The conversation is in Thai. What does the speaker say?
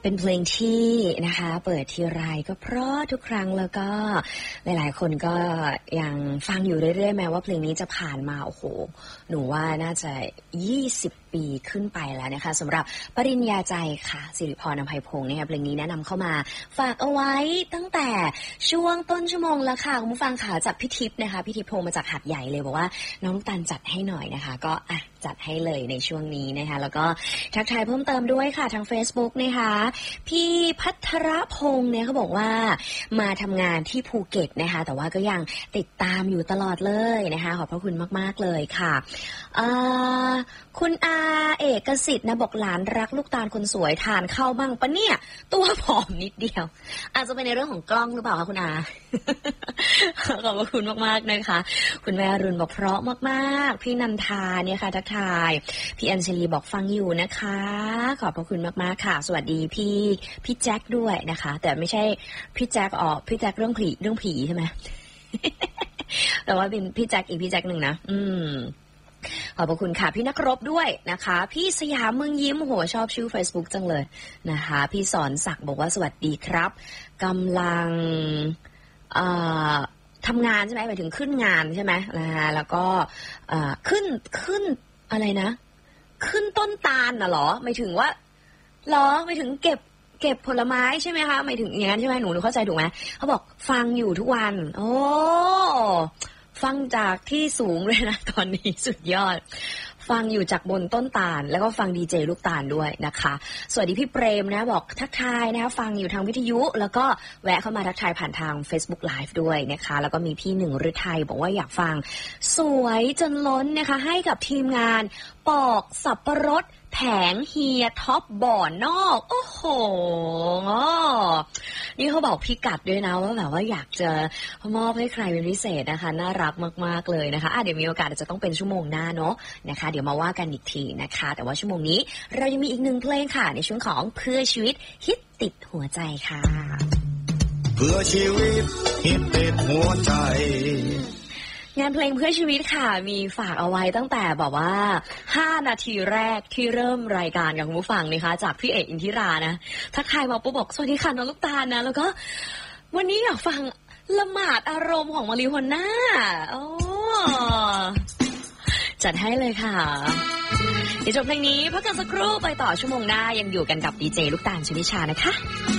เป็นเพลงที่นะคะเปิดทีไรก็เพราะทุกครั้งแล้วก็หลายๆคนก็ยังฟังอยู่เรื่อยๆแม้ว่าเพลงนี้จะผ่านมาโอ้โหหนูว่าน่าจะ20 ปีขึ้นไปแล้วนะคะสำหรับปริญญาใจค่ะสิริพร อำไพพงษ์นะคะเพลงนี้แนะนำเข้ามาฝากเอาไว้ตั้งแต่ช่วงต้นชั่วโมงแล้วค่ะคุณผู้ฟังค่ะจากพี่ทิพย์นะคะพี่ทิพย์โทรมาจากหาดใหญ่เลยบอกว่าน้องลูกตาลจัดให้หน่อยนะคะก็จัดให้เลยในช่วงนี้นะคะแล้วก็ทักทายเพิ่มเติมด้วยค่ะทาง Facebook นะคะพี่พัทรพงษ์เนี่ยเขาบอกว่ามาทำงานที่ภูเก็ตนะคะแต่ว่าก็ยังติดตามอยู่ตลอดเลยนะคะขอบพระคุณมากๆเลยค่ะคุณอาเอกสิทธิ์นะบอกหลานรักลูกตาลคนสวยทานเข้าบ้างปะเนี่ยตัวผอมนิดเดียวอาจจะเป็นในเรื่องของกล้องหรือเปล่าคะคุณอา ขอบพระคุณมากๆนะคะคุณแม่อรุณบอกเพราะมากๆพี่นันทาเนี่ยค่ะทักทายพี่อัญชลีบอกฟังอยู่นะคะขอบพระคุณมากๆค่ะสวัสดีพี่แจ็คด้วยนะคะแต่ไม่ใช่พี่แจ็คพี่แจ็คเรื่องผีใช่ไหม แต่ว่าเป็นพี่แจ็คอีกพี่แจ็คหนึ่งนะขอบพระคุณค่ะพี่นักรบด้วยนะคะพี่สยามเมืองยิ้มโหชอบชื่อ Facebook จังเลยนะคะพี่สอนศักดิ์บอกว่าสวัสดีครับกำลังทำงานใช่ไหมหมายถึงขึ้นงานใช่ไหมนะคะแล้วก็ขึ้นอะไรนะขึ้นต้นตาลน่ะเหรอหมายถึงว่าเหรอหมายถึงเก็บผลไม้ใช่ไหมคะหมายถึงอย่างนั้นใช่ไหมหนูเข้าใจถูกไหมเขาบอกฟังอยู่ทุกวันโอ้ฟังจากที่สูงเลยนะตอนนี้สุดยอดฟังอยู่จากบนต้นตาลแล้วก็ฟังดีเจลูกตาลด้วยนะคะสวัสดีพี่เปรมนะบอกทักทายนะฟังอยู่ทางวิทยุแล้วก็แวะเข้ามาทักทายผ่านทาง Facebook Live ด้วยนะคะแล้วก็มีพี่หนึ่งฤทัยบอกว่าอยากฟังสวยจนล้นนะคะให้กับทีมงานปอกสับปะรดแผงเฮียท็อปบ่อนอกโอ้โหนี่เขาบอกพี่กัดด้วยนะว่าแบบว่าอยากจะมอบให้ใครเป็นพิเศษนะคะน่ารักมากๆเลยนะคะเดี๋ยวมีโอกาสจะต้องเป็นชั่วโมงหน้าเนาะนะคะเดี๋ยวมาว่ากันอีกทีนะคะแต่ว่าชั่วโมงนี้เรายังมีอีกหนึ่งเพลงค่ะในช่วงของเพื่อชีวิตฮิตติดหัวใจค่ะเพื่อชีวิตฮิตติดหัวใจงานเพลงเพื่อชีวิตค่ะมีฝากเอาไว้ตั้งแต่แบบว่า5 นาทีแรกที่เริ่มรายการกับคุณผู้ฟังนะคะจากพี่เอกอินทิรานะทักทายมาปุ๊บบอกสวัสดีค่ะน้องลูกตาลนะแล้วก็วันนี้อยากฟังละหมาดอารมณ์ของมาริโฮน่าโอ้จัดให้เลยค่ะเดี๋ยวจบเพลงนี้พักกันสักครู่ไปต่อชั่วโมงหน้ายังอยู่กันกับดีเจลูกตาลชนิชานะคะ